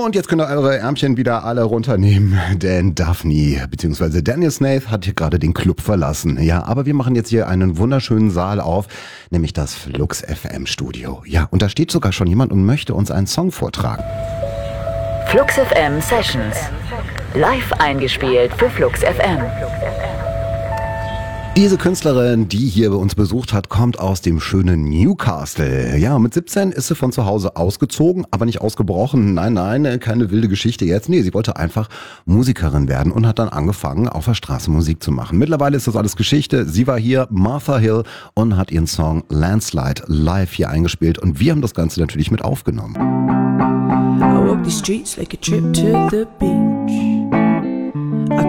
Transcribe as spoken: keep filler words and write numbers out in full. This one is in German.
Und jetzt könnt ihr eure Ärmchen wieder alle runternehmen, denn Daphne bzw. Daniel Snaith hat hier gerade den Club verlassen. Ja, aber wir machen jetzt hier einen wunderschönen Saal auf, nämlich das Flux F M Studio. Ja, und da steht sogar schon jemand und möchte uns einen Song vortragen. Flux F M Sessions. Live eingespielt für Flux F M. Diese Künstlerin, die hier bei uns besucht hat, kommt aus dem schönen Newcastle. Ja, mit siebzehn ist sie von zu Hause ausgezogen, aber nicht ausgebrochen. Nein, nein, keine wilde Geschichte jetzt. Nee, sie wollte einfach Musikerin werden und hat dann angefangen, auf der Straße Musik zu machen. Mittlerweile ist das alles Geschichte. Sie war hier, Martha Hill, und hat ihren Song Landslide live hier eingespielt. Und wir haben das Ganze natürlich mit aufgenommen. I walk the streets like a trip to the beach.